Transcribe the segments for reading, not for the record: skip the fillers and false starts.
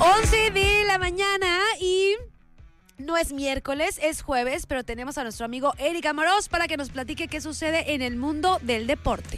11 de la mañana y no es miércoles, es jueves, pero tenemos a nuestro amigo Eric Amorós para que nos platique qué sucede en el mundo del deporte.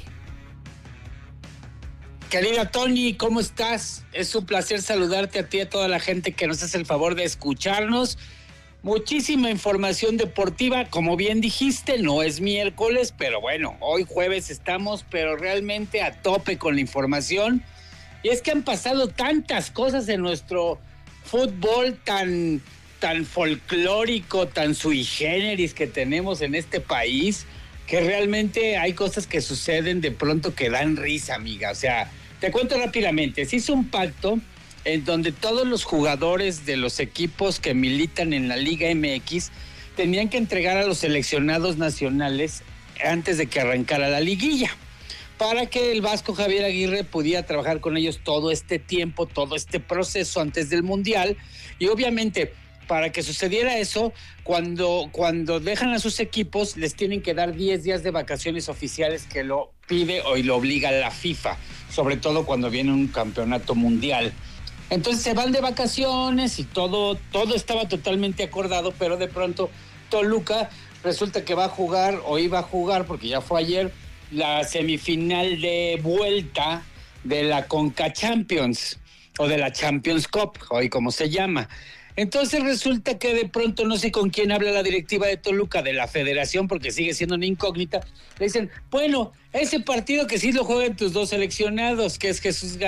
Querida Tony, ¿cómo estás? Es un placer saludarte a ti y a toda la gente que nos hace el favor de escucharnos. Muchísima información deportiva, como bien dijiste, no es miércoles, pero bueno, hoy jueves estamos, pero realmente a tope con la información. Y es que han pasado tantas cosas en nuestro fútbol tan folclórico, tan sui generis que tenemos en este país, que realmente hay cosas que suceden de pronto que dan risa, amiga. O sea, te cuento rápidamente, se hizo un pacto en donde todos los jugadores de los equipos que militan en la Liga MX tenían que entregar a los seleccionados nacionales antes de que arrancara la liguilla, para que el Vasco Javier Aguirre pudiera trabajar con ellos todo este tiempo, todo este proceso antes del Mundial. Y obviamente, para que sucediera eso, cuando dejan a sus equipos, les tienen que dar 10 días de vacaciones oficiales que lo pide o lo obliga la FIFA, sobre todo cuando viene un campeonato mundial. Entonces se van de vacaciones y todo estaba totalmente acordado, pero de pronto Toluca resulta que va a jugar, o iba a jugar, porque ya fue ayer, la semifinal de vuelta de la Conca Champions, o de la Champions Cup, hoy como se llama. Entonces resulta que de pronto, no sé con quién habla la directiva de Toluca, de la federación, porque sigue siendo una incógnita, le dicen, bueno, ese partido que sí lo juegan tus dos seleccionados, que es Jesús